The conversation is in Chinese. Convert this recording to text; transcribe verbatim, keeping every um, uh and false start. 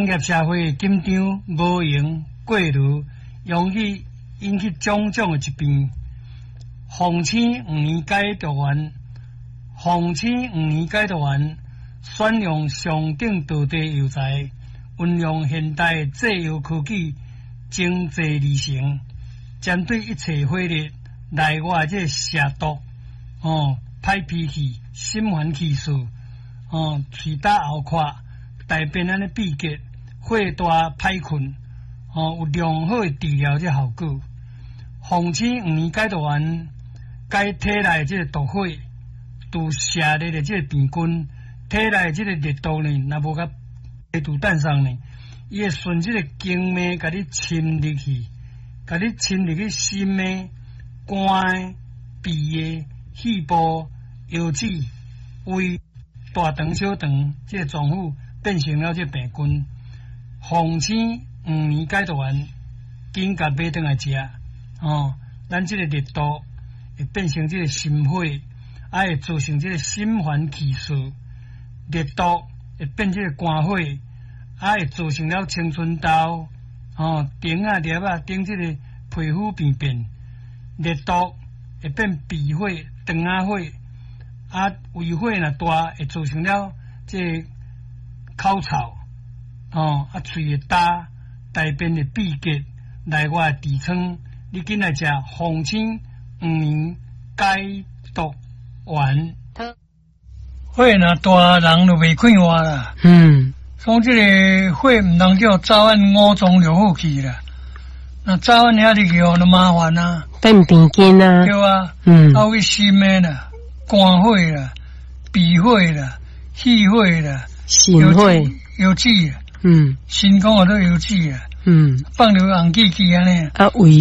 工业社会紧张无用过度，容易引起种种的疾病。防青五年解毒丸，防青五年解毒丸选用上等道地药材，运用现代制药科技，精制而成，针对一切火热内外这蛇毒、哦歹脾气、心烦气数、哦气打喉壳、大便安尼闭结、火大歹困，哦有良好的治疗这效果。防青五年解毒丸解体内这个毒火，除射热的这个病菌，体内这个热毒呢，若无甲排除蛋上呢，伊会顺这个经脉甲你侵入去，甲你侵入去心的、肝的、鼻的、肺部、腰子、胃、大肠、小肠这个脏腑变成了这病菌。防青五年解毒丸，紧甲买转来食哦，咱这个热毒会变成这个心火，啊会造成这个心烦气数，热毒会变这个肝火，啊会造成了青春痘，哦顶啊粒啊顶这个皮肤病变，热毒会变鼻火、肠仔火，啊胃火若大会造成了这个口臭，哦啊喙会焦，大便会闭结，内外痔疮，你紧来食防青五年解毒丸。火若大，人就袂快活啦。 嗯， 所以这个火唔通叫早晚五脏六腑去啦。那早晚遐入去哦，就麻烦啦。 变病根啊。 对啊。 嗯。 啊，为心的啦、肝火啦、脾火啦、气火啦、 心火、 腰子啦。 嗯。 心肝也都腰子啦。 嗯。 放流红气气安尼。 啊，胃。